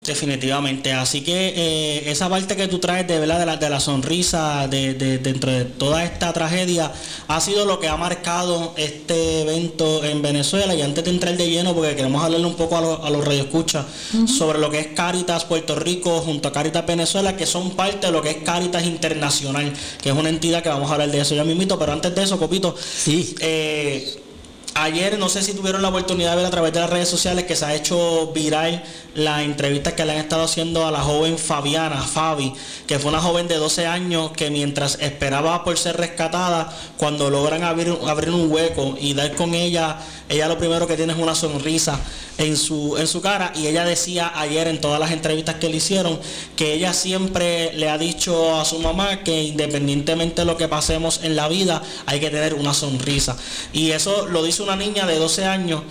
Definitivamente, así que esa parte que tú traes de verdad de la sonrisa dentro de toda esta tragedia ha sido lo que ha marcado este evento en Venezuela. Y antes de entrar de lleno, porque queremos hablarle un poco a los radioescuchas sobre lo que es Cáritas Puerto Rico junto a Cáritas Venezuela, que son parte de lo que es Cáritas Internacional, que es una entidad que vamos a hablar de eso ya mismito. Pero antes de eso, Copito, sí. Ayer, no sé si tuvieron la oportunidad de ver a través de las redes sociales que se ha hecho viral la entrevista que le han estado haciendo a la joven Fabi, que fue una joven de 12 años que mientras esperaba por ser rescatada, cuando logran abrir un hueco y dar con ella lo primero que tiene es una sonrisa en su cara. Y ella decía ayer en todas las entrevistas que le hicieron que ella siempre le ha dicho a su mamá que independientemente de lo que pasemos en la vida, hay que tener una sonrisa. Y eso lo dice una niña de 12 años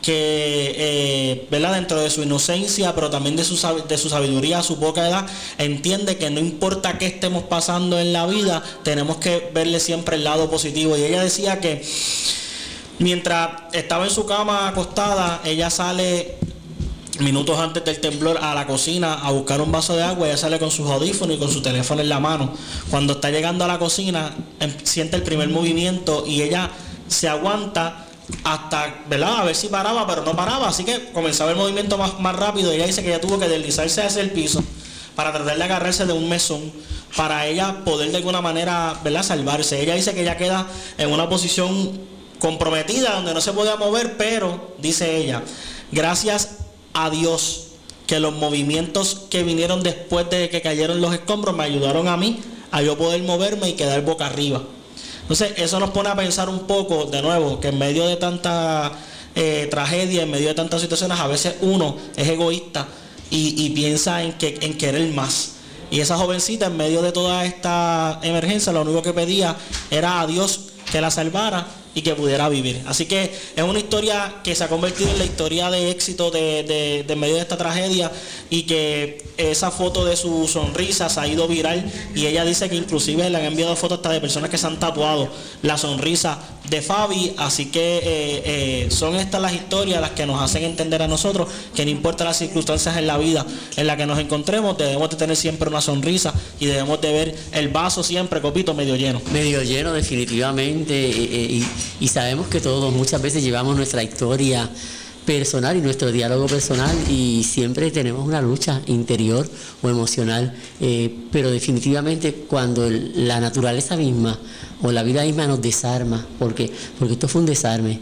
que ¿verdad? Dentro de su inocencia, pero también de su sabiduría a su poca edad, entiende que no importa qué estemos pasando en la vida, tenemos que verle siempre el lado positivo. Y ella decía que mientras estaba en su cama acostada, ella sale minutos antes del temblor a la cocina a buscar un vaso de agua. Ella sale con sus audífonos y con su teléfono en la mano. Cuando está llegando a la cocina, siente el primer movimiento y ella se aguanta hasta, ¿verdad?, a ver si paraba, pero no paraba, así que comenzaba el movimiento más rápido. Ella dice que ella tuvo que deslizarse hacia el piso para tratar de agarrarse de un mesón para ella poder de alguna manera, ¿verdad?, salvarse. Ella dice que ella queda en una posición comprometida donde no se podía mover, pero dice ella, gracias a Dios que los movimientos que vinieron después de que cayeron los escombros me ayudaron a mí a yo poder moverme y quedar boca arriba. Entonces eso nos pone a pensar un poco, de nuevo, que en medio de tanta tragedia, en medio de tantas situaciones, a veces uno es egoísta y piensa en querer más. Y esa jovencita, en medio de toda esta emergencia, lo único que pedía era a Dios que la salvara y que pudiera vivir. Así que es una historia que se ha convertido en la historia de éxito de medio de esta tragedia, y que esa foto de su sonrisa se ha ido viral, y ella dice que inclusive le han enviado fotos hasta de personas que se han tatuado la sonrisa de Fabi. Así que son estas las historias las que nos hacen entender a nosotros que no importa las circunstancias en la vida en la que nos encontremos, debemos de tener siempre una sonrisa y debemos de ver el vaso siempre, Copito, medio lleno. Medio lleno, definitivamente. Y sabemos que todos muchas veces llevamos nuestra historia personal y nuestro diálogo personal, y siempre tenemos una lucha interior o emocional, pero definitivamente cuando la naturaleza misma o la vida misma nos desarma, porque esto fue un desarme,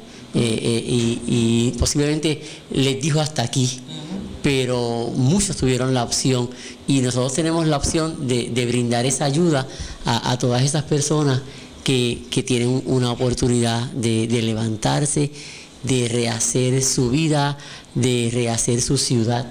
y posiblemente les dijo hasta aquí, pero muchos tuvieron la opción, y nosotros tenemos la opción de brindar esa ayuda a todas esas personas que tienen una oportunidad de levantarse, de rehacer su vida, de rehacer su ciudad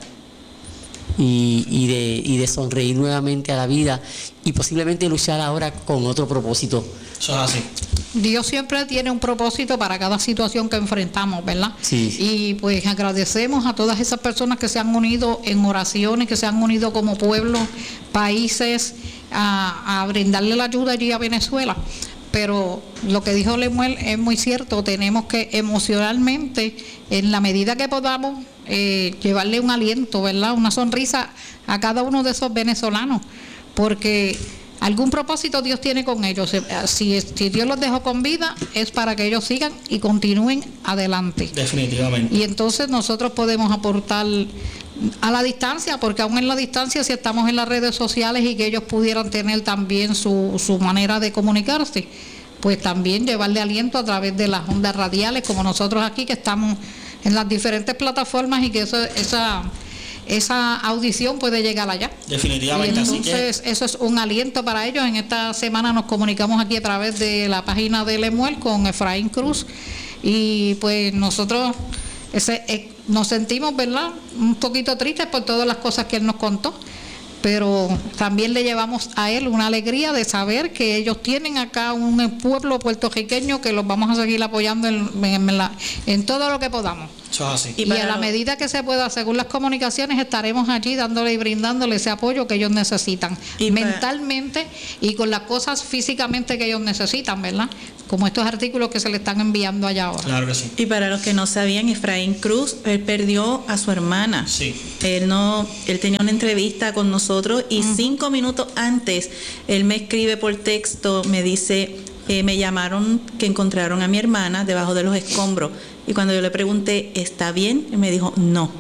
y de sonreír nuevamente a la vida, y posiblemente luchar ahora con otro propósito. Eso es así. Dios siempre tiene un propósito para cada situación que enfrentamos, ¿verdad? Sí. Y pues agradecemos a todas esas personas que se han unido en oraciones, que se han unido como pueblos, países, a brindarle la ayuda allí a Venezuela. Pero lo que dijo Lemuel es muy cierto, tenemos que emocionalmente, en la medida que podamos, llevarle un aliento, ¿verdad?, una sonrisa a cada uno de esos venezolanos, porque algún propósito Dios tiene con ellos. Si Dios los dejó con vida, es para que ellos sigan y continúen adelante. Definitivamente. Y entonces nosotros podemos aportar a la distancia, porque aún en la distancia, si estamos en las redes sociales y que ellos pudieran tener también su manera de comunicarse, pues también llevarle aliento a través de las ondas radiales, como nosotros aquí que estamos en las diferentes plataformas, y que esa audición puede llegar allá. Definitivamente. Y entonces eso es un aliento para ellos. En esta semana nos comunicamos aquí a través de la página de Lemuel con Efraín Cruz, y pues nosotros nos sentimos, ¿verdad?, un poquito tristes por todas las cosas que él nos contó, pero también le llevamos a él una alegría de saber que ellos tienen acá un pueblo puertorriqueño que los vamos a seguir apoyando en todo lo que podamos. Eso es así. Y a la medida que se pueda, según las comunicaciones, estaremos allí dándole y brindándole ese apoyo que ellos necesitan, mentalmente y con las cosas físicamente que ellos necesitan, ¿verdad? Como estos artículos que se le están enviando allá ahora. Claro que sí. Y para los que no sabían, Efraín Cruz, él perdió a su hermana. Sí. Él tenía una entrevista con nosotros y 5 minutos antes, él me escribe por texto, me dice, me llamaron que encontraron a mi hermana debajo de los escombros. Y cuando yo le pregunté, ¿está bien? Él me dijo, no.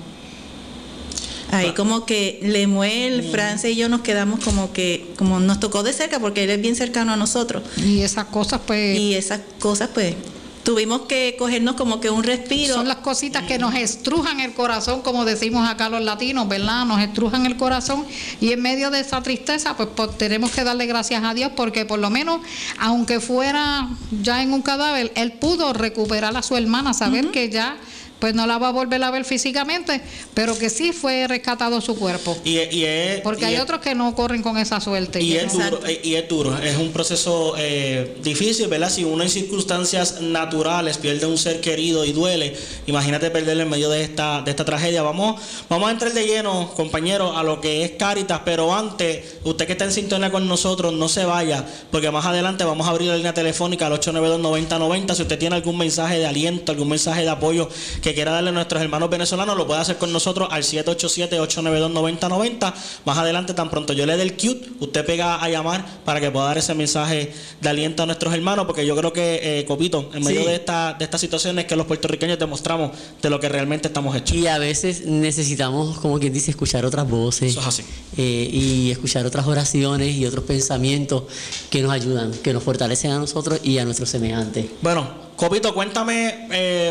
Ahí como que Lemuel, Francia y yo nos quedamos como nos tocó de cerca porque él es bien cercano a nosotros. Y esas cosas pues tuvimos que cogernos como que un respiro. Son las cositas que nos estrujan el corazón, como decimos acá los latinos, ¿verdad? Nos estrujan el corazón y en medio de esa tristeza pues tenemos que darle gracias a Dios porque por lo menos, aunque fuera ya en un cadáver, él pudo recuperar a su hermana, saber que ya pues no la va a volver a ver físicamente, pero que sí fue rescatado su cuerpo. Porque hay otros que no corren con esa suerte. Y es duro, es un proceso difícil, ¿verdad? Si uno en circunstancias naturales pierde un ser querido y duele, imagínate perderlo en medio de esta tragedia. Vamos a entrar de lleno, compañeros, a lo que es Cáritas, pero antes, usted que está en sintonía con nosotros, no se vaya, porque más adelante vamos a abrir la línea telefónica al 892-9090. Si usted tiene algún mensaje de aliento, algún mensaje de apoyo que quiera darle a nuestros hermanos venezolanos, lo puede hacer con nosotros al 787-892-9090. Más adelante, tan pronto yo le dé el cue, usted pega a llamar para que pueda dar ese mensaje de aliento a nuestros hermanos, porque yo creo que, Copito, en medio de estas situaciones que los puertorriqueños demostramos de lo que realmente estamos hechos. Y a veces necesitamos, como quien dice, escuchar otras voces. Eso es así. Y escuchar otras oraciones y otros pensamientos que nos ayudan, que nos fortalecen a nosotros y a nuestros semejantes. Bueno, Copito, cuéntame,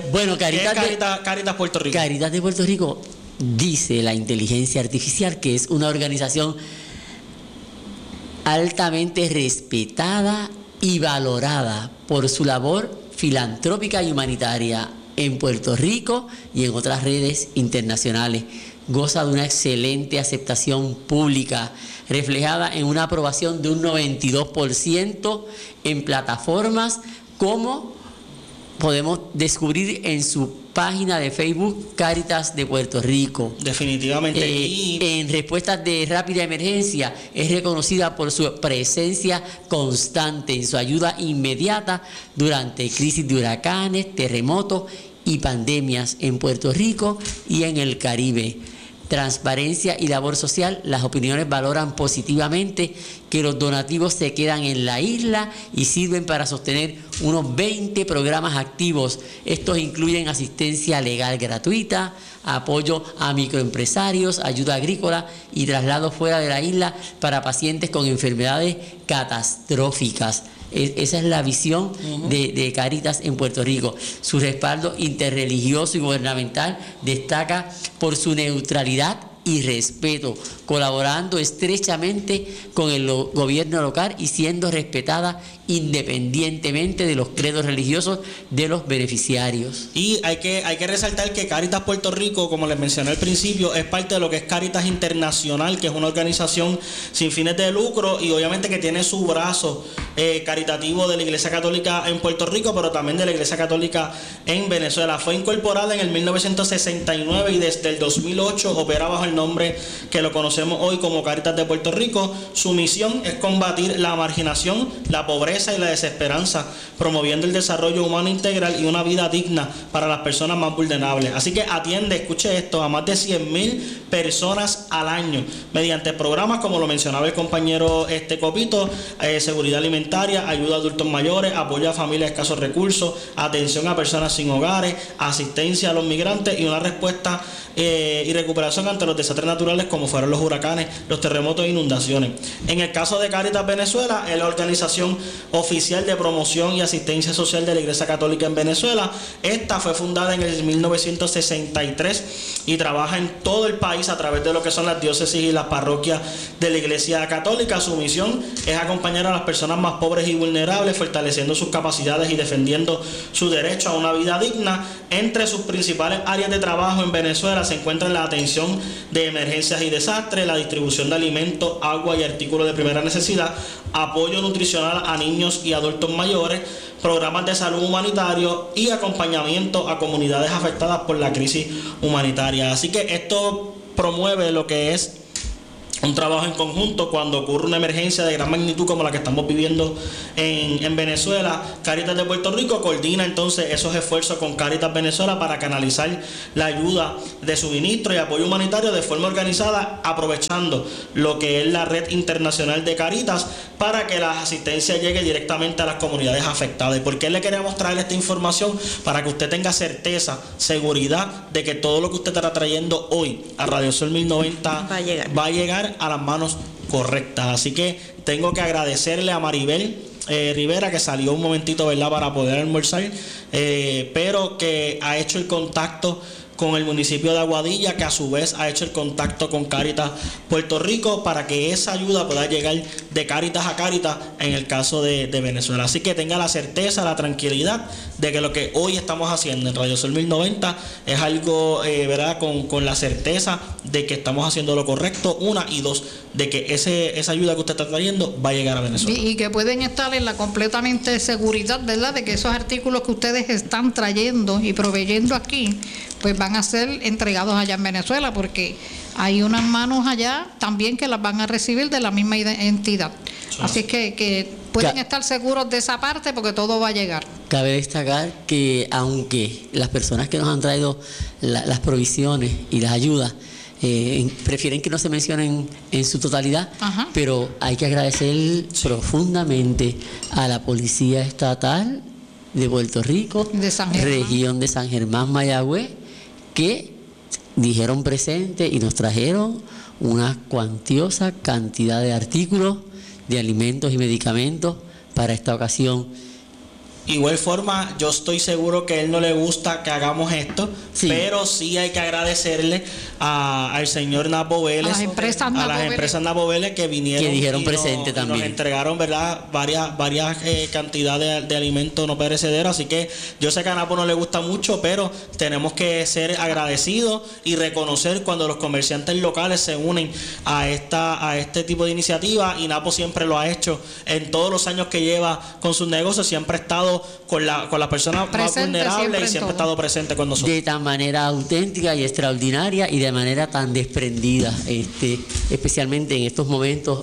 Cáritas Puerto Rico. Cáritas de Puerto Rico, dice la inteligencia artificial, que es una organización altamente respetada y valorada por su labor filantrópica y humanitaria en Puerto Rico y en otras redes internacionales. Goza de una excelente aceptación pública, reflejada en una aprobación de un 92% en plataformas como podemos descubrir en su página de Facebook, Cáritas de Puerto Rico. Definitivamente. En respuestas de rápida emergencia, es reconocida por su presencia constante en su ayuda inmediata durante crisis de huracanes, terremotos y pandemias en Puerto Rico y en el Caribe. Transparencia y labor social, las opiniones valoran positivamente que los donativos se quedan en la isla y sirven para sostener unos 20 programas activos. Estos incluyen asistencia legal gratuita, apoyo a microempresarios, ayuda agrícola y traslados fuera de la isla para pacientes con enfermedades catastróficas. Esa es la visión de Cáritas en Puerto Rico. Su respaldo interreligioso y gubernamental destaca por su neutralidad y respeto, colaborando estrechamente con el gobierno local y siendo respetada independientemente de los credos religiosos de los beneficiarios. Y hay que resaltar que Cáritas Puerto Rico, como les mencioné al principio, es parte de lo que es Cáritas Internacional, que es una organización sin fines de lucro y obviamente que tiene su brazo caritativo de la Iglesia Católica en Puerto Rico, pero también de la Iglesia Católica en Venezuela. Fue incorporada en el 1969 y desde el 2008 opera bajo el nombre que lo conocemos hoy como Cáritas de Puerto Rico. Su misión es combatir la marginación, la pobreza y la desesperanza, promoviendo el desarrollo humano integral y una vida digna para las personas más vulnerables. Así que atiende, escuche esto, a más de 100,000 personas al año mediante programas como lo mencionaba el compañero Copito, seguridad alimentaria, ayuda a adultos mayores, apoyo a familias de escasos recursos, atención a personas sin hogares, asistencia a los migrantes y una respuesta y recuperación ante los desastres naturales como fueron los huracanes, los terremotos e inundaciones. En el caso de Cáritas Venezuela, es la organización oficial de promoción y asistencia social de la Iglesia Católica en Venezuela. Esta fue fundada en el 1963 y trabaja en todo el país a través de lo que son las diócesis y las parroquias de la Iglesia Católica. Su misión es acompañar a las personas más pobres y vulnerables, fortaleciendo sus capacidades y defendiendo su derecho a una vida digna. Entre sus principales áreas de trabajo en Venezuela se encuentra la atención de emergencias y desastres, la distribución de alimentos, agua y artículos de primera necesidad, apoyo nutricional a niños y adultos mayores, programas de salud humanitario y acompañamiento a comunidades afectadas por la crisis humanitaria. Así que esto promueve lo que es un trabajo en conjunto cuando ocurre una emergencia de gran magnitud como la que estamos viviendo en Venezuela. Cáritas de Puerto Rico coordina entonces esos esfuerzos con Cáritas Venezuela para canalizar la ayuda de suministro y apoyo humanitario de forma organizada, aprovechando lo que es la red internacional de Cáritas para que la asistencia llegue directamente a las comunidades afectadas. ¿Y por qué le queremos traer esta información? Para que usted tenga certeza, seguridad de que todo lo que usted estará trayendo hoy a Radio Sol 1090 va a llegar a las manos correctas. Así que tengo que agradecerle a Maribel Rivera, que salió un momentito, ¿verdad?, para poder almorzar, pero que ha hecho el contacto con el municipio de Aguadilla, que a su vez ha hecho el contacto con Cáritas Puerto Rico para que esa ayuda pueda llegar de Cáritas a Cáritas en el caso de Venezuela. Así que tenga la certeza, la tranquilidad de que lo que hoy estamos haciendo en Radio Sol 1090 es algo, ¿verdad?, con la certeza de que estamos haciendo lo correcto, una, y dos, de que esa ayuda que usted está trayendo va a llegar a Venezuela. Y que pueden estar en la completamente seguridad, ¿verdad?, de que esos artículos que ustedes están trayendo y proveyendo aquí, pues van a ser entregados allá en Venezuela, porque hay unas manos allá también que las van a recibir de la misma entidad. Así que pueden estar seguros de esa parte, porque todo va a llegar. Cabe destacar que aunque las personas que nos han traído las provisiones y las ayudas prefieren que no se mencionen en su totalidad, pero hay que agradecer profundamente a la Policía Estatal de Puerto Rico, de San Germán, región de San Germán, Mayagüez, que dijeron presente y nos trajeron una cuantiosa cantidad de artículos, de alimentos y medicamentos para esta ocasión. Igual forma, yo estoy seguro que a él no le gusta que hagamos esto, pero sí hay que agradecerle al señor Napo Vélez, a las empresas Napo Vélez que vinieron, que dijeron presente también, nos entregaron, ¿verdad?, varias cantidades de alimentos no perecederos. Así que yo sé que a Napo no le gusta mucho, pero tenemos que ser agradecidos y reconocer cuando los comerciantes locales se unen a este tipo de iniciativa, y Napo siempre lo ha hecho en todos los años que lleva con sus negocios. Siempre ha estado con la persona más vulnerable y siempre ha estado presente con nosotros. De tan manera auténtica y extraordinaria y de manera tan desprendida, especialmente en estos momentos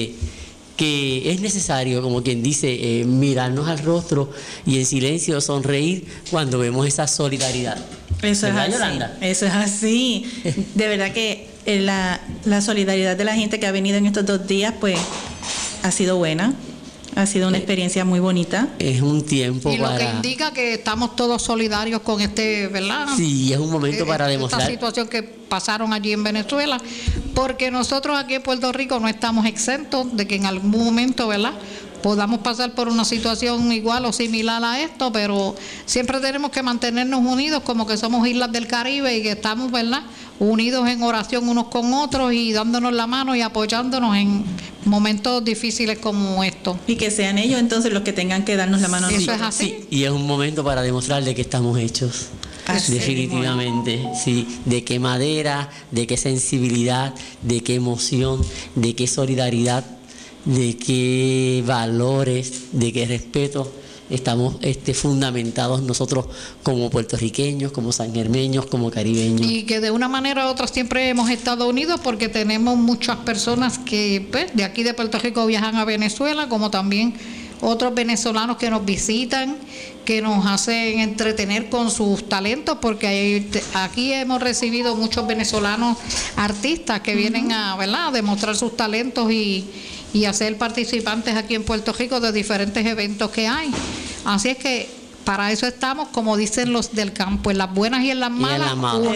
que es necesario, como quien dice, mirarnos al rostro y en silencio sonreír cuando vemos esa solidaridad. Eso es así, Yolanda? Eso es así. De verdad que la solidaridad de la gente que ha venido en estos 2 días, pues, ha sido buena. Ha sido una experiencia muy bonita. Es un tiempo y lo que indica que estamos todos solidarios con ¿verdad? Sí, es un momento para demostrar esta situación que pasaron allí en Venezuela, porque nosotros aquí en Puerto Rico no estamos exentos de que en algún momento, ¿verdad?, podamos pasar por una situación igual o similar a esto, pero siempre tenemos que mantenernos unidos, como que somos islas del Caribe y que estamos, ¿verdad?, unidos en oración unos con otros y dándonos la mano y apoyándonos en momentos difíciles como estos. Y que sean ellos entonces los que tengan que darnos la mano a nosotros. Eso es así. Sí, y es un momento para demostrarle que estamos hechos. Definitivamente, sí. De qué madera, de qué sensibilidad, de qué emoción, de qué solidaridad, de qué valores, de qué respeto estamos fundamentados nosotros como puertorriqueños, como sangermeños, como caribeños. Y que de una manera u otra siempre hemos estado unidos, porque tenemos muchas personas que, pues, de aquí de Puerto Rico viajan a Venezuela, como también otros venezolanos que nos visitan, que nos hacen entretener con sus talentos, porque aquí hemos recibido muchos venezolanos artistas que vienen a demostrar sus talentos y a ser participantes aquí en Puerto Rico de diferentes eventos que hay. Así es que para eso estamos, como dicen los del campo, en las buenas y en las malas,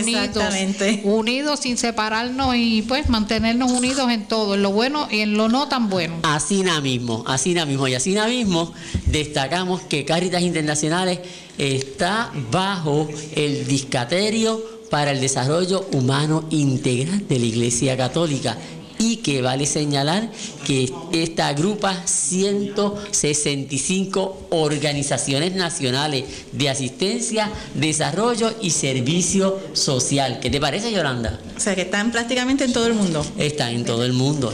unidos sin separarnos y pues mantenernos unidos en todo, en lo bueno y en lo no tan bueno. Así mismo, y así mismo destacamos que Cáritas Internacionales está bajo el Discaterio para el Desarrollo Humano Integral de la Iglesia Católica. y que vale señalar que esta agrupa 165 organizaciones nacionales de asistencia, desarrollo y servicio social. ¿Qué te parece, Yolanda? O sea, que están prácticamente en todo el mundo. Están en todo el mundo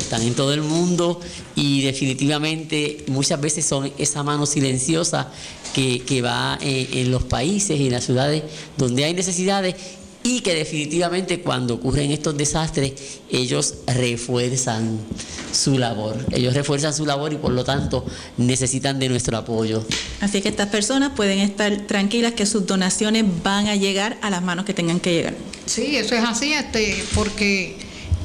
y definitivamente muchas veces son esa mano silenciosa que va en los países y en las ciudades donde hay necesidades, y que definitivamente cuando ocurren estos desastres ellos refuerzan su labor. Y por lo tanto necesitan de nuestro apoyo. Así que estas personas pueden estar tranquilas que sus donaciones van a llegar a las manos que tengan que llegar. Sí, eso es así, porque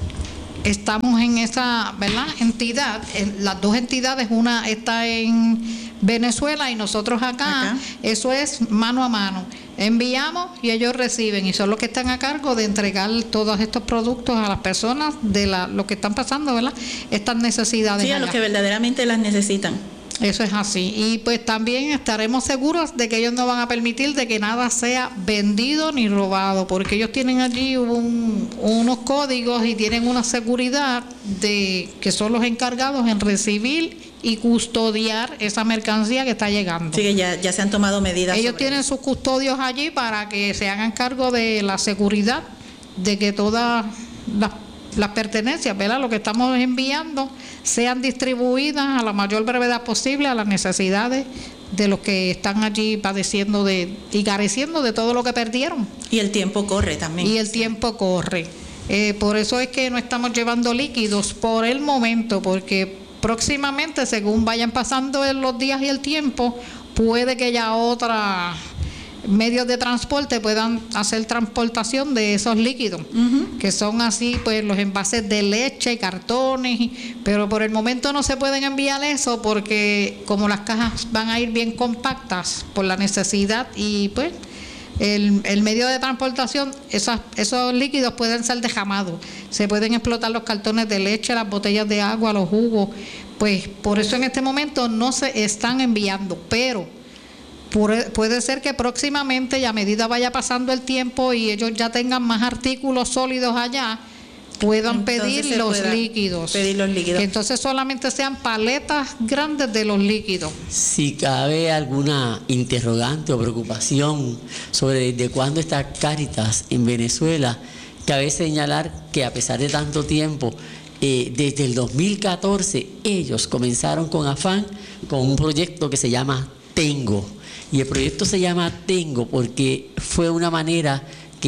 estamos en esa, ¿verdad?, entidad, las dos entidades, una está en Venezuela y nosotros acá. Eso es mano a mano. Enviamos y ellos reciben, y son los que están a cargo de entregar todos estos productos a las personas de lo que están pasando, ¿verdad?, estas necesidades. Sí, a los que verdaderamente las necesitan. Eso es así. Y pues también estaremos seguros de que ellos no van a permitir de que nada sea vendido ni robado, porque ellos tienen allí unos códigos y tienen una seguridad de que son los encargados en recibir y custodiar esa mercancía que está llegando. Sí, que ya se han tomado medidas. Ellos tienen sus custodios allí para que se hagan cargo de la seguridad de que todas las pertenencias, ¿verdad?, lo que estamos enviando, sean distribuidas a la mayor brevedad posible a las necesidades de los que están allí padeciendo y careciendo de todo lo que perdieron. Y el tiempo corre también. Y el tiempo corre. Por eso es que no estamos llevando líquidos por el momento, porque próximamente, según vayan pasando los días y el tiempo, puede que ya otros medios de transporte puedan hacer transportación de esos líquidos, que son así, pues los envases de leche, cartones, pero por el momento no se pueden enviar eso porque como las cajas van a ir bien compactas por la necesidad y pues el medio de transportación, esos líquidos pueden ser derramados, se pueden explotar los cartones de leche, las botellas de agua, los jugos, pues por eso en este momento no se están enviando, pero puede ser que próximamente, y a medida vaya pasando el tiempo y ellos ya tengan más artículos sólidos allá, puedan pedir los líquidos. Entonces solamente sean paletas grandes de los líquidos. Si cabe alguna interrogante o preocupación sobre desde cuándo está Cáritas en Venezuela, cabe señalar que a pesar de tanto tiempo, desde el 2014 ellos comenzaron con afán con un proyecto que se llama Tengo. Y el proyecto se llama Tengo porque fue una manera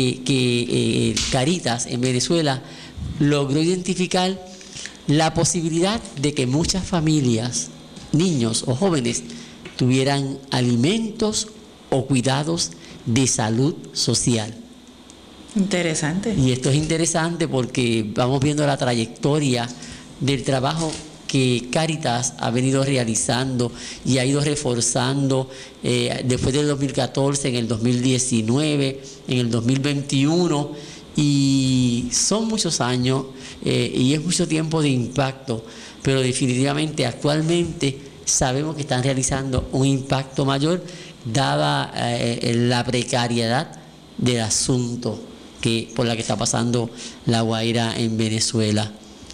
que Cáritas en Venezuela logró identificar la posibilidad de que muchas familias, niños o jóvenes, tuvieran alimentos o cuidados de salud social. Interesante. Y esto es interesante porque vamos viendo la trayectoria del trabajo que Cáritas ha venido realizando y ha ido reforzando después del 2014, en el 2019, en el 2021, y son muchos años y es mucho tiempo de impacto, pero definitivamente actualmente sabemos que están realizando un impacto mayor dada la precariedad del asunto por la que está pasando La Guaira en Venezuela.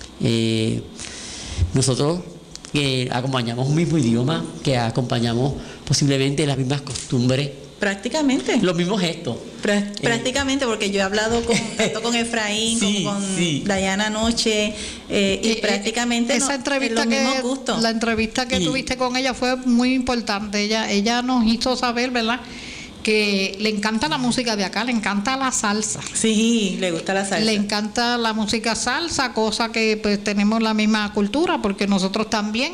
Nosotros que acompañamos un mismo idioma, que acompañamos posiblemente las mismas costumbres, prácticamente los mismos gestos. Prácticamente, porque yo he hablado tanto con Efraín como con Dayana anoche, y prácticamente esa entrevista los mismos gustos. La entrevista que tuviste con ella fue muy importante. Ella nos hizo saber, ¿verdad?, que le encanta la música de acá, le encanta la salsa. Sí, le gusta la salsa. Le encanta la música salsa, cosa que pues tenemos la misma cultura, porque nosotros también,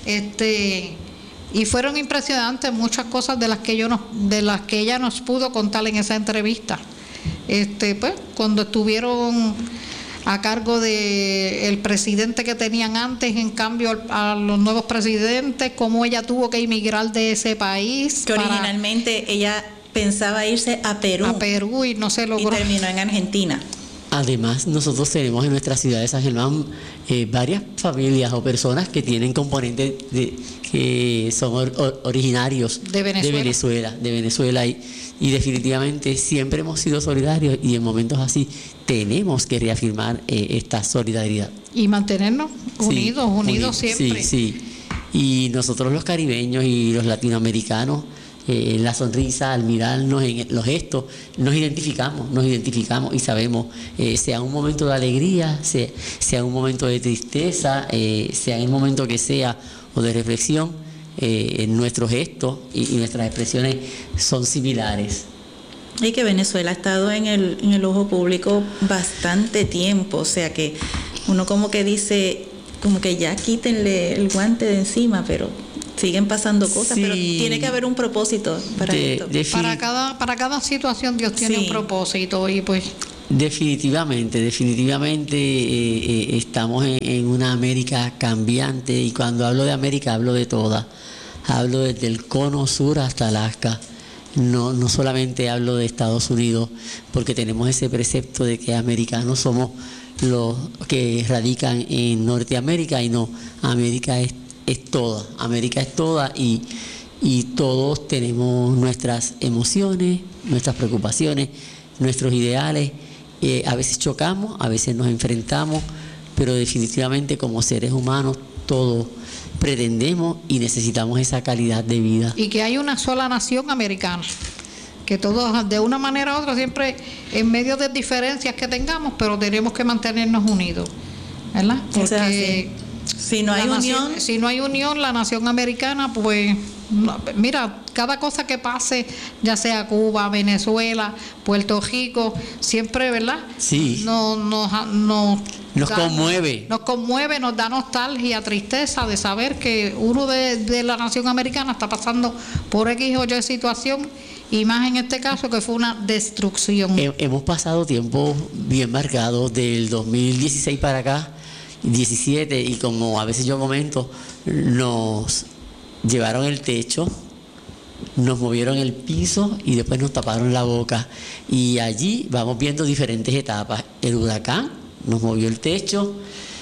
y fueron impresionantes muchas cosas de las que ella nos pudo contar en esa entrevista. Pues cuando estuvieron a cargo de el presidente que tenían antes, en cambio a los nuevos presidentes, cómo ella tuvo que emigrar de ese país. Que originalmente ella pensaba irse a Perú y no se logró. Y terminó en Argentina. Además, nosotros tenemos en nuestra ciudad de San Germán varias familias o personas que tienen componentes que son originarios de Venezuela. y definitivamente siempre hemos sido solidarios y en momentos así tenemos que reafirmar esta solidaridad. Y mantenernos unidos Sí, siempre. sí. Y nosotros los caribeños y los latinoamericanos, la sonrisa, al mirarnos en los gestos, nos identificamos y sabemos, sea un momento de alegría, sea un momento de tristeza, sea en el momento que sea o de reflexión, nuestros gestos y nuestras expresiones son similares. Y que Venezuela ha estado en el ojo público bastante tiempo, o sea que uno como que dice, como que ya quítenle el guante de encima, pero siguen pasando cosas, Sí. pero tiene que haber un propósito para esto. Para cada situación Dios tiene Sí. un propósito y pues Definitivamente estamos en una América cambiante, y cuando hablo de América hablo de toda. Hablo desde el cono sur hasta Alaska. No solamente hablo de Estados Unidos, porque tenemos ese precepto de que americanos somos los que radican en Norteamérica, y no, América es toda. América es toda, y todos tenemos nuestras emociones, nuestras preocupaciones, nuestros ideales. A veces chocamos, a veces nos enfrentamos, pero definitivamente como seres humanos todos pretendemos y necesitamos esa calidad de vida. y que hay una sola nación americana, que todos de una manera u otra siempre en medio de diferencias que tengamos, pero tenemos que mantenernos unidos, ¿verdad? Eso es así. Si no hay si no hay unión, la nación americana, pues mira, cada cosa que pase, ya sea Cuba, Venezuela, Puerto Rico, siempre, ¿verdad? Sí. Nos conmueve. Nos conmueve, nos da nostalgia, tristeza de saber que uno de la nación americana está pasando por X o Y situación, y más en este caso que fue una destrucción. Hemos pasado tiempos bien marcados del 2016 para acá, 17, y como a veces yo comento, nos llevaron el techo, nos movieron el piso y después nos taparon la boca. Y allí vamos viendo diferentes etapas. El huracán nos movió el techo,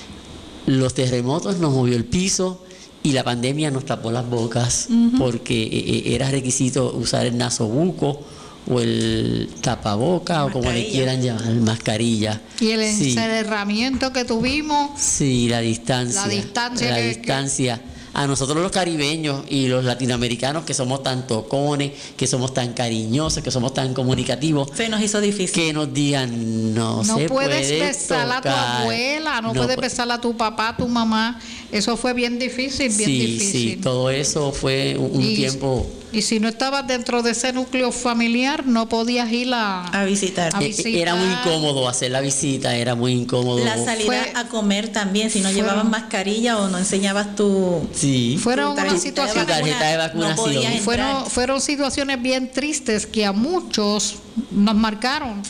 los terremotos nos movió el piso, y la pandemia nos tapó las bocas, porque era requisito usar el nasobuco o el tapaboca, o como le quieran llamar, mascarilla. Y el encerramiento que tuvimos. Sí, la distancia. La distancia. A nosotros los caribeños y los latinoamericanos, que somos tan tocones, que somos tan cariñosos, que somos tan comunicativos, Se nos hizo difícil. que nos digan no se puedes puede besar a tu tocar, abuela, no puedes besar a tu papá, a tu mamá. Eso fue bien difícil, bien difícil. Sí, todo eso fue un tiempo. Y si no estabas dentro de ese núcleo familiar, no podías ir a visitar. Era muy incómodo hacer la visita, era muy incómodo. La salida a comer también, si no llevabas mascarilla o no enseñabas tu... Sí. Fueron tu unas situaciones, tarjeta de vacunación. No podías entrar. fueron situaciones bien tristes que a muchos nos marcaron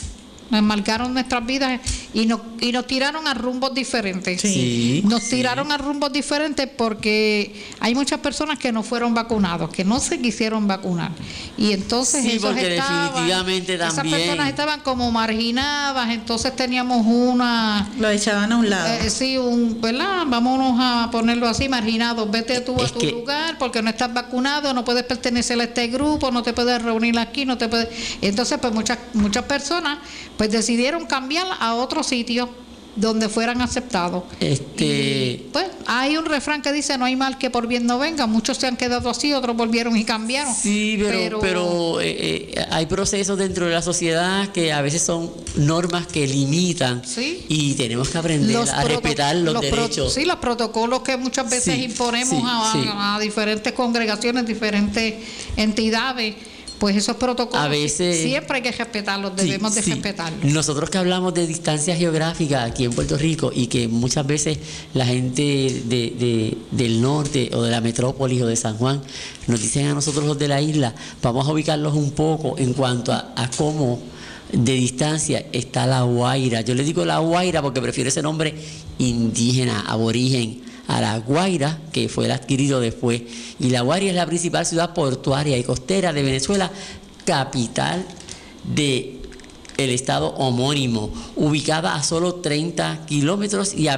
nuestras vidas y nos tiraron a rumbos diferentes. Sí. Nos tiraron a rumbos diferentes porque hay muchas personas que no fueron vacunados, que no se quisieron vacunar. Y entonces Sí, porque definitivamente esas también. personas estaban como marginadas, entonces teníamos una... Lo echaban a un lado. sí, ¿verdad? Vámonos a ponerlo así, marginados. Vete tú a tu lugar porque no estás vacunado, no puedes pertenecer a este grupo, no te puedes reunir aquí, no te puedes... Entonces, pues muchas personas pues decidieron cambiar a otro sitio donde fueran aceptados. Y, pues hay un refrán que dice: no hay mal que por bien no venga. Muchos se han quedado así, otros volvieron y cambiaron. Sí, pero hay procesos dentro de la sociedad que a veces son normas que limitan. Sí. Y tenemos que aprender a respetar los derechos. Sí, los protocolos que muchas veces imponemos a diferentes congregaciones, diferentes entidades. Pues esos protocolos a veces, siempre hay que respetarlos, debemos de respetarlos. Nosotros que hablamos de distancia geográfica aquí en Puerto Rico, y que muchas veces la gente del norte o de la metrópolis o de San Juan nos dicen a nosotros los de la isla, vamos a ubicarlos un poco en cuanto a cómo de distancia está La Guaira. Yo le digo La Guaira porque prefiero ese nombre indígena, aborigen, a La Guaira, que fue el adquirido después. Y La Guaira es la principal ciudad portuaria y costera de Venezuela, capital del estado homónimo, ubicada a solo 30 kilómetros y a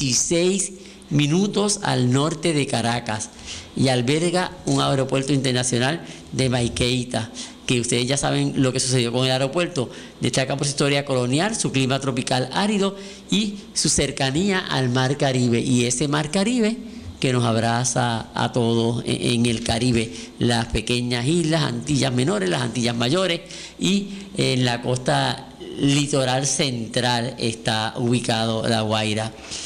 26 minutos al norte de Caracas, y alberga un aeropuerto internacional de Maiquetía. que ustedes ya saben lo que sucedió con el aeropuerto, destaca por su historia colonial, su clima tropical árido y su cercanía al Mar Caribe, y ese Mar Caribe que nos abraza a todos en el Caribe, las pequeñas islas, Antillas Menores, las Antillas Mayores, y en la costa litoral central está ubicado La Guaira.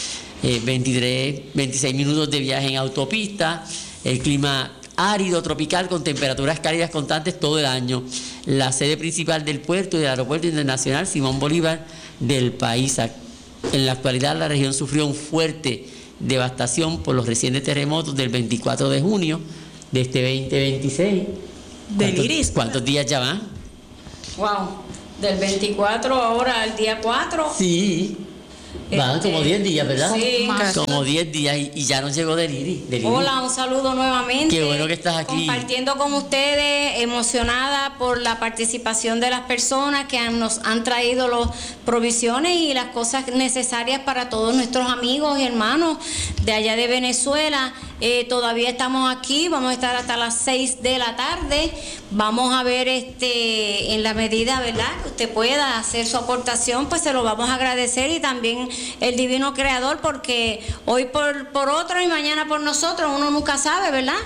26 minutos de viaje en autopista, el clima árido tropical con temperaturas cálidas constantes todo el año. La sede principal del puerto y del aeropuerto internacional Simón Bolívar del país. En la actualidad la región sufrió un fuerte devastación por los recientes terremotos del 24 de junio de este 2026. Del Iris. ¿Cuántos días ya van? Wow, del 24 ahora al día 4. Sí, van como 10 días, ¿verdad? Sí, como 10 días y ya nos llegó del Iris. Hola, un saludo nuevamente. Qué bueno que estás aquí. Compartiendo con ustedes, emocionada por la participación de las personas que nos han traído las provisiones y las cosas necesarias para todos nuestros amigos y hermanos de allá de Venezuela. Todavía estamos aquí, vamos a estar hasta las 6 de la tarde. Vamos a ver en la medida, ¿verdad?, que usted pueda hacer su aportación, pues se lo vamos a agradecer, y también el divino creador, porque hoy por otro y mañana por nosotros, uno nunca sabe, ¿verdad?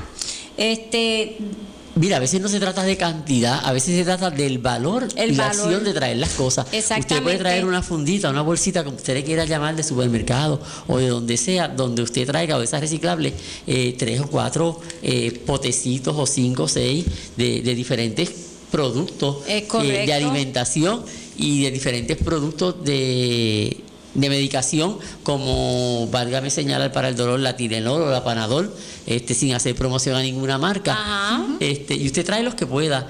Mira, a veces no se trata de cantidad, a veces se trata del valor y la acción de traer las cosas. Usted puede traer una fundita, una bolsita, como usted le quiera llamar, de supermercado o de donde sea, donde usted traiga bolsas reciclables, 3 o 4 potecitos o 5 o 6 de diferentes productos de alimentación y de diferentes productos de medicación, como, válgame señalar, para el dolor, la Tilenol o la Panadol, sin hacer promoción a ninguna marca. Ajá. Y usted trae los que pueda.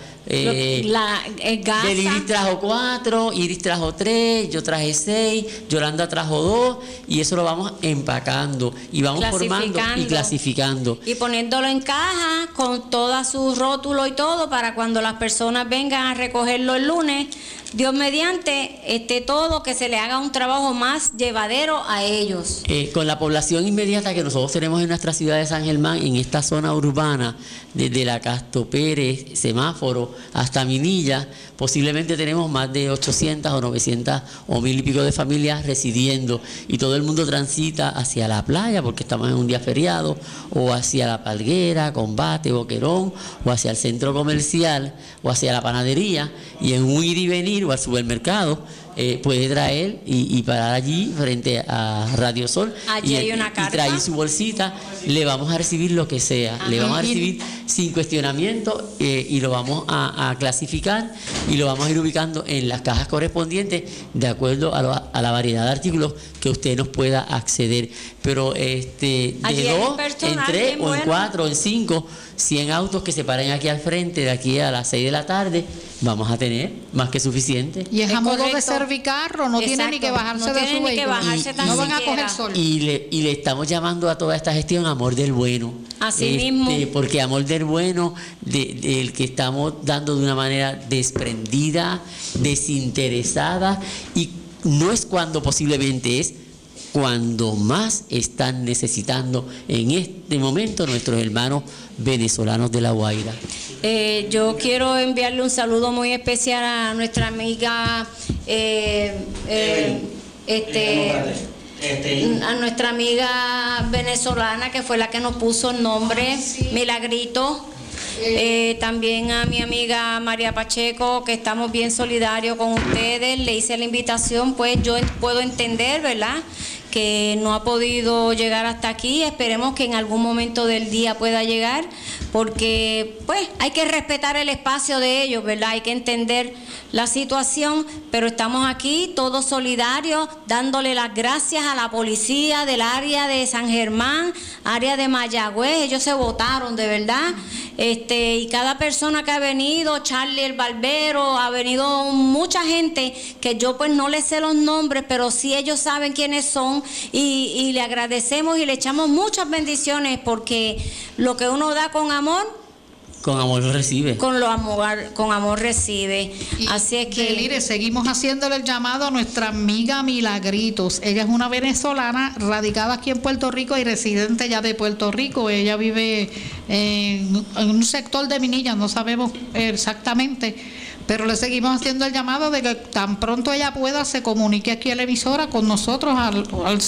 Gasa. Del Iris trajo 4, Iris trajo 3, yo traje 6, Yolanda trajo 2, y eso lo vamos empacando y vamos formando y clasificando. Y poniéndolo en caja con toda su rótulo y todo, para cuando las personas vengan a recogerlo el lunes, Dios mediante, todo, que se le haga un trabajo más llevadero a ellos. Con la población inmediata que nosotros tenemos en nuestra ciudad de San Germán, en esta zona urbana, desde la Castro Pérez, Semáforo, hasta Minilla, posiblemente tenemos más de 800 o 900 o 1000 y pico de familias residiendo, y todo el mundo transita hacia la playa porque estamos en un día feriado, o hacia La Palguera, Combate, Boquerón, o hacia el centro comercial, o hacia la panadería, y en un ir y venir o al supermercado puede traer y parar allí frente a Radio Sol. Allí hay una carta. Y traer su bolsita, le vamos a recibir lo que sea. Ajá. Le vamos a recibir sin cuestionamiento, y lo vamos a clasificar y lo vamos a ir ubicando en las cajas correspondientes de acuerdo a la variedad de artículos que usted nos pueda acceder. Pero de 2, en 3 o en 4 o en 5, 100 autos que se paren aquí al frente de aquí a las 6 de la tarde, vamos a tener más que suficiente. Y es a modo de servicarro, no tiene ni que bajarse de su vehículo. No van a coger sol. Y le estamos llamando a toda esta gestión amor del bueno. Así mismo. Porque amor del bueno, del que estamos dando de una manera desprendida, desinteresada, y no es cuando posiblemente, es cuando más están necesitando en este momento nuestros hermanos venezolanos de La Guaira. Yo quiero enviarle un saludo muy especial a nuestra amiga a nuestra amiga venezolana, que fue la que nos puso el nombre, Milagrito. También a mi amiga María Pacheco, que estamos bien solidarios con ustedes. Le hice la invitación, pues yo puedo entender, ¿verdad?, que no ha podido llegar hasta aquí. Esperemos que en algún momento del día pueda llegar, porque pues hay que respetar el espacio de ellos, ¿verdad? Hay que entender la situación, pero estamos aquí todos solidarios, dándole las gracias a la policía del área de San Germán, área de Mayagüez. Ellos se votaron, de verdad. Y cada persona que ha venido, Charlie el barbero, ha venido mucha gente que yo pues no les sé los nombres, pero sí ellos saben quiénes son, y le agradecemos y le echamos muchas bendiciones, porque lo que uno da con amor Con amor lo recibe. Con amor recibe. Y así es que mire, seguimos haciéndole el llamado a nuestra amiga Milagritos. Ella es una venezolana radicada aquí en Puerto Rico y residente ya de Puerto Rico. Ella vive en un sector de Minilla, no sabemos exactamente, pero le seguimos haciendo el llamado de que tan pronto ella pueda se comunique aquí a la emisora con nosotros al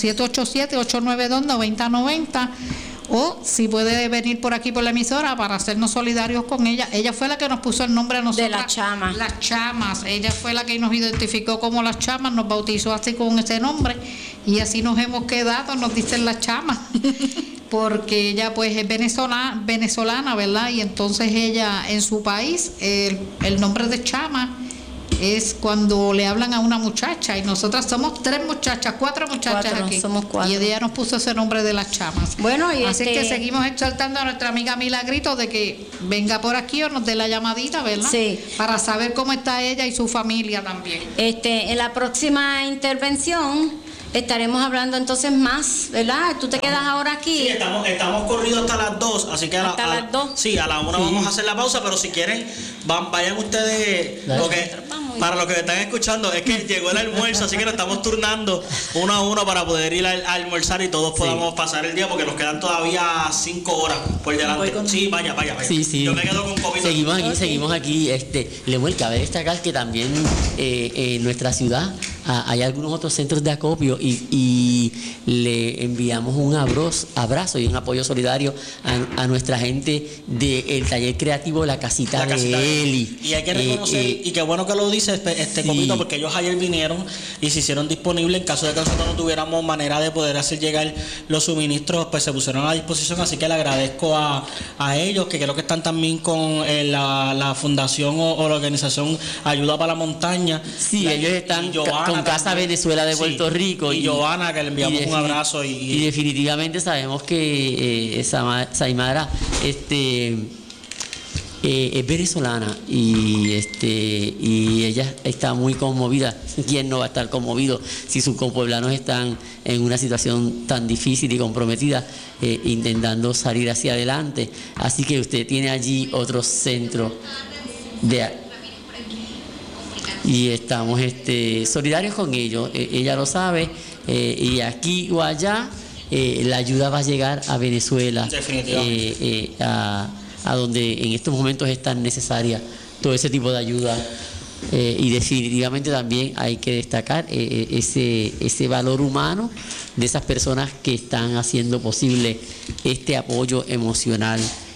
787-892-9090. O si puede venir por aquí por la emisora para hacernos solidarios con ella. Ella fue la que nos puso el nombre a nosotros. De las chamas. Las chamas. Ella fue la que nos identificó como las chamas, nos bautizó así con ese nombre. Y así nos hemos quedado, nos dicen las chamas. Porque ella pues es venezolana, ¿verdad? Y entonces ella en su país, el nombre de chama es cuando le hablan a una muchacha, y nosotras somos 4 muchachas aquí. Somos 4. Y ella nos puso ese nombre de las chamas. Bueno, y así que seguimos exaltando a nuestra amiga Milagrito de que venga por aquí o nos dé la llamadita, ¿verdad? Sí. Para saber cómo está ella y su familia también. En la próxima intervención estaremos hablando entonces más, ¿verdad? Tú te quedas ahora aquí. Sí, estamos corridos hasta las 2, así que hasta las 2. Sí, a la 1 vamos a hacer la pausa, pero si quieren, vayan ustedes. Para los que me están escuchando, es que llegó el almuerzo, así que nos estamos turnando uno a uno para poder ir a almorzar y todos podamos pasar el día, porque nos quedan todavía 5 horas por delante. Sí, vaya. Sí. Yo me quedo con COVID. Seguimos aquí. Lemuel, cabe destacar que también en nuestra ciudad hay algunos otros centros de acopio y le enviamos un abrazo y un apoyo solidario a nuestra gente del taller creativo La Casita de Eli. Y hay que reconocer, y qué bueno que lo dice Copito, porque ellos ayer vinieron y se hicieron disponibles en caso de que nosotros no tuviéramos manera de poder hacer llegar los suministros, pues se pusieron a disposición, así que le agradezco a ellos, que creo que están también con la fundación o la organización Ayuda para la Montaña. Sí, ellos están con Casa Venezuela de Puerto Rico. Y Giovanna, que le enviamos un abrazo. Y definitivamente sabemos que Saimara es venezolana y ella está muy conmovida. ¿Quién no va a estar conmovido si sus compueblanos están en una situación tan difícil y comprometida, intentando salir hacia adelante? Así que usted tiene allí otro centro y estamos solidarios con ellos. Ella lo sabe, y aquí o allá la ayuda va a llegar a Venezuela, a donde en estos momentos es tan necesaria todo ese tipo de ayuda, y definitivamente también hay que destacar ese valor humano de esas personas que están haciendo posible este apoyo emocional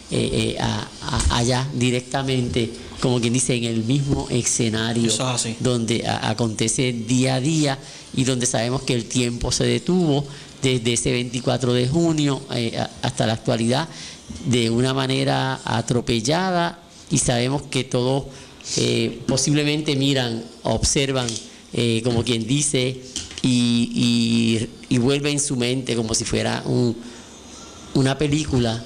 allá directamente, como quien dice, en el mismo escenario donde acontece día a día y donde sabemos que el tiempo se detuvo desde ese 24 de junio hasta la actualidad de una manera atropellada, y sabemos que todos posiblemente miran, observan, como quien dice, y vuelve en su mente como si fuera una película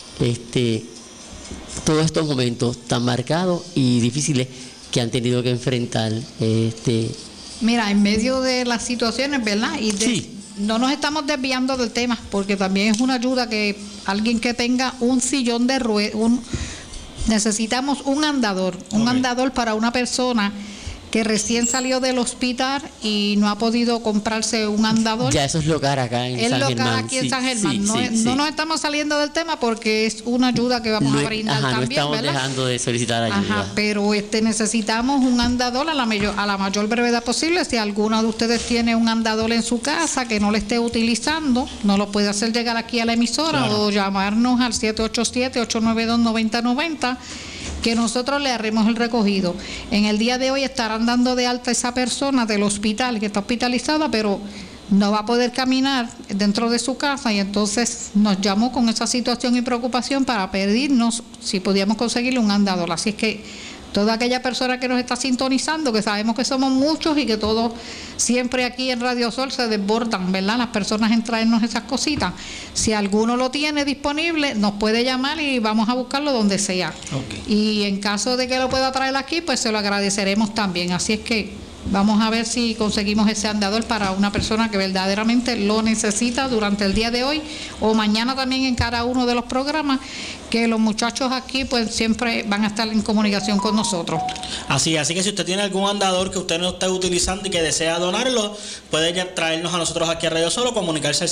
todos estos momentos tan marcados y difíciles que han tenido que enfrentar. Mira, en medio de las situaciones, ¿verdad? No nos estamos desviando del tema, porque también es una ayuda que alguien que tenga un sillón de ruedas, necesitamos un andador, andador para una persona que recién salió del hospital y no ha podido comprarse un andador. Ya eso es local acá en San Germán. Es local aquí en San Germán. No nos estamos saliendo del tema porque es una ayuda que vamos a brindar también, no estamos dejando de solicitar ayuda. Pero necesitamos un andador a la mayor brevedad posible. Si alguno de ustedes tiene un andador en su casa que no le esté utilizando, nos lo puede hacer llegar aquí a la emisora, o llamarnos al 787-892-9090, que nosotros le haremos el recogido. En el día de hoy estarán dando de alta a esa persona del hospital que está hospitalizada, pero no va a poder caminar dentro de su casa, y entonces nos llamó con esa situación y preocupación para pedirnos si podíamos conseguirle un andador. Así es que toda aquella persona que nos está sintonizando, que sabemos que somos muchos y que todos siempre aquí en Radio Sol se desbordan, ¿verdad? Las personas en traernos esas cositas. Si alguno lo tiene disponible, nos puede llamar y vamos a buscarlo donde sea. Y en caso de que lo pueda traer aquí, pues se lo agradeceremos también. Así es que Vamos a ver si conseguimos ese andador para una persona que verdaderamente lo necesita durante el día de hoy o mañana también en cada uno de los programas, que los muchachos aquí pues siempre van a estar en comunicación con nosotros. Así que si usted tiene algún andador que usted no esté utilizando y que desea donarlo, puede ya traernos a nosotros aquí a Radio Sol o comunicarse al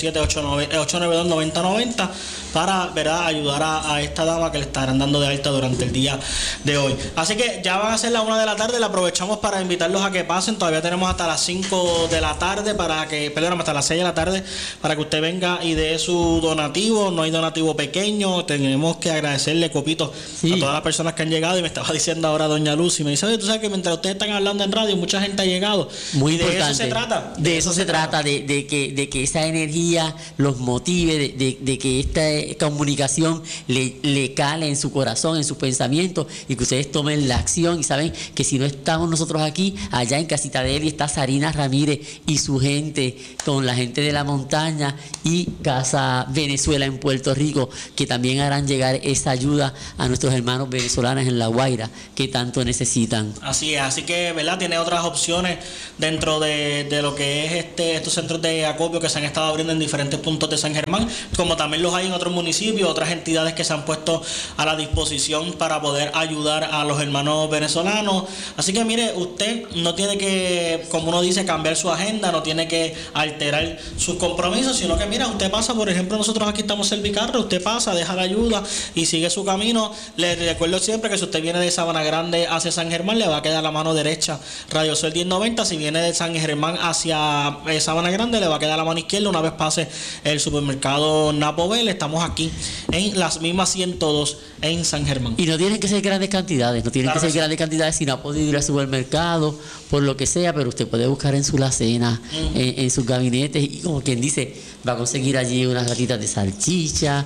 787-892-9090 para, ¿verdad?, ayudar a esta dama que le estarán dando de alta durante el día de hoy. Así que ya van a ser las 1 de la tarde, le aprovechamos para invitarlos a que pasen. Todavía tenemos hasta las 5 de la tarde hasta las 6 de la tarde para que usted venga y dé su donativo. No hay donativo pequeño. Tenemos que agradecerle, Copito, a todas las personas que han llegado. Y me estaba diciendo ahora doña Lucy, me dice, oye, tú sabes que mientras ustedes están hablando en radio, mucha gente ha llegado. Muy y importante. De eso se trata. De eso se trata, de que esa energía los motive, de que esta comunicación le cale en su corazón, en sus pensamientos, y que ustedes tomen la acción. Y saben que si no estamos nosotros aquí, allá en Casita de Eli está Sarina Ramírez y su gente, con la gente de la montaña, y Casa Venezuela en Puerto Rico, que también harán llegar esa ayuda a nuestros hermanos venezolanos en La Guaira, que tanto necesitan. Así es, así que, ¿verdad?, tiene otras opciones dentro de lo que es estos centros de acopio que se han estado abriendo en diferentes puntos de San Germán, como también los hay en otros municipios, otras entidades que se han puesto a la disposición para poder ayudar a los hermanos venezolanos. Así que mire, usted no tiene que, como uno dice, cambiar su agenda, no tiene que alterar sus compromisos, sino que mira, usted pasa, por ejemplo, nosotros aquí estamos en Servicarro, usted pasa, deja la ayuda y sigue su camino. Le recuerdo siempre que si usted viene de Sabana Grande hacia San Germán, le va a quedar la mano derecha Radio Sol 1090. Si viene de San Germán hacia Sabana Grande, le va a quedar la mano izquierda una vez pase el supermercado Napobel. Estamos aquí en las mismas 102 en San Germán. Y no tienen que ser grandes cantidades, si no ha podido ir al supermercado, por lo que sea, pero usted puede buscar en su alacena, en sus gabinetes, y como quien dice, va a conseguir allí unas latitas de salchicha,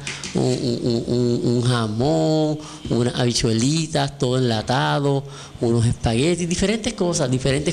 un jamón, unas habichuelitas, todo enlatado, unos espaguetis, diferentes cosas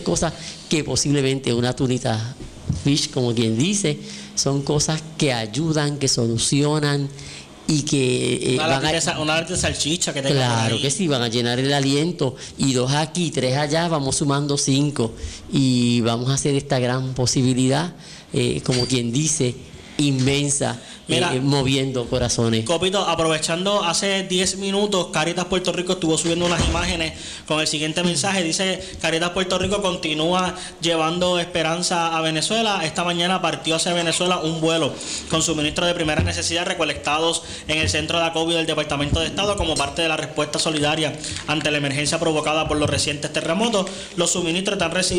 que posiblemente una tunita fish, como quien dice, son cosas que ayudan, que solucionan y que una latita de salchicha que tenga. Claro que sí, van a llenar el aliento, y 2 aquí, 3 allá, vamos sumando 5 y vamos a hacer esta gran posibilidad, como quien dice, inmensa. Mira, moviendo corazones. Copito, aprovechando, hace 10 minutos Caritas Puerto Rico estuvo subiendo unas imágenes con el siguiente mensaje. Dice: Caritas Puerto Rico continúa llevando esperanza a Venezuela. Esta mañana partió hacia Venezuela un vuelo con suministros de primera necesidad recolectados en el centro de acopio del Departamento de Estado como parte de la respuesta solidaria ante la emergencia provocada por los recientes terremotos. Los suministros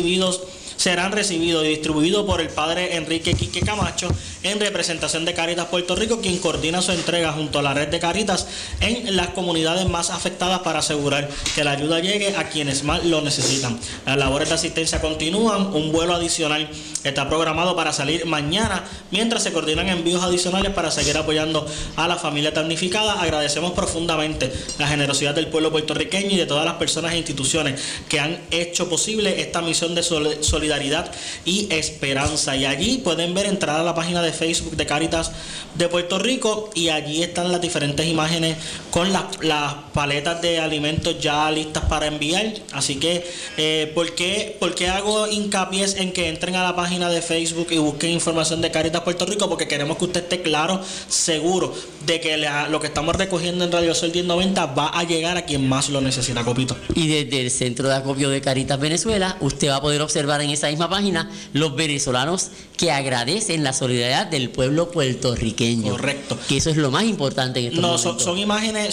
serán recibidos y distribuidos por el padre Enrique Quique Camacho en representación de Caritas Puerto Rico, quien coordina su entrega junto a la red de Caritas en las comunidades más afectadas para asegurar que la ayuda llegue a quienes más lo necesitan. Las labores de asistencia continúan. Un vuelo adicional está programado para salir mañana, mientras se coordinan envíos adicionales para seguir apoyando a la familia damnificada. Agradecemos profundamente la generosidad del pueblo puertorriqueño y de todas las personas e instituciones que han hecho posible esta misión de solidaridad y esperanza. Y allí pueden entrar a la página de Facebook de Caritas de Puerto Rico, y allí están las diferentes imágenes con las paletas de alimentos ya listas para enviar. Así que ¿por qué hago hincapié en que entren a la página de Facebook y busquen información de Caritas Puerto Rico? Porque queremos que usted esté claro, seguro de que lo que estamos recogiendo en Radio Sol 1090 va a llegar a quien más lo necesita, Copito. Y desde el centro de acopio de Caritas Venezuela, usted va a poder observar en esa misma página los venezolanos que agradecen la solidaridad del pueblo puertorriqueño. Correcto. Que eso es lo más importante en estos momentos. Son imágenes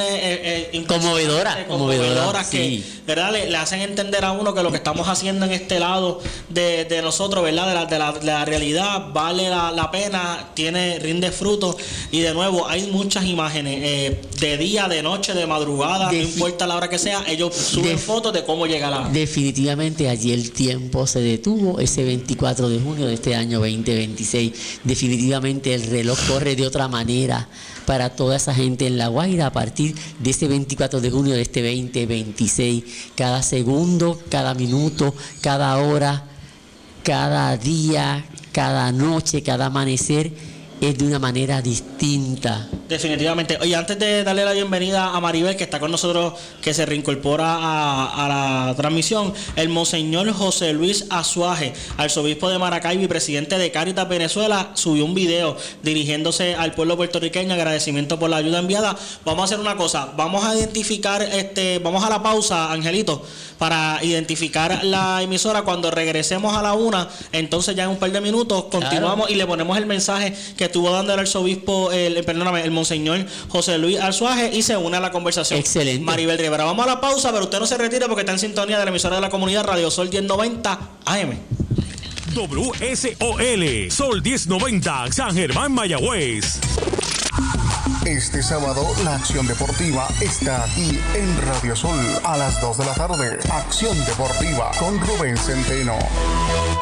conmovedoras que, sí, ¿verdad? Le hacen entender a uno que lo que estamos haciendo en este lado de nosotros, ¿verdad? De la realidad, vale la pena, rinde fruto. Y de nuevo, hay muchas imágenes de día, de noche, de madrugada, no importa la hora que sea, ellos suben fotos de cómo llega la... Definitivamente allí el tiempo se detuvo, ese 24 de junio de este año 2026. Definitivamente el reloj corre de otra manera para toda esa gente en La Guaira a partir de ese 24 de junio de este 2026. Cada segundo, cada minuto, cada hora, cada día, cada noche, cada amanecer es de una manera distinta. Definitivamente. Oye, antes de darle la bienvenida a Maribel, que está con nosotros, que se reincorpora a la transmisión, el Monseñor José Luis Azuaje, arzobispo de Maracaibo y presidente de Cáritas Venezuela, subió un video dirigiéndose al pueblo puertorriqueño, agradecimiento por la ayuda enviada. Vamos a hacer una cosa, vamos a identificar, vamos a la pausa, Angelito, para identificar la emisora. Cuando regresemos a la 1, entonces ya en un par de minutos continuamos, claro, y le ponemos el mensaje que estuvo dando el arzobispo, el Monseñor José Luis Azuaje, y se une a la conversación. Excelente. Maribel Rivera, vamos a la pausa, pero usted no se retire porque está en sintonía de la emisora de la comunidad Radio Sol 1090 AM. WSOL Sol 1090 San Germán, Mayagüez. Este sábado la acción deportiva está aquí en Radio Sol a las 2 de la tarde. Acción deportiva con Rubén Centeno.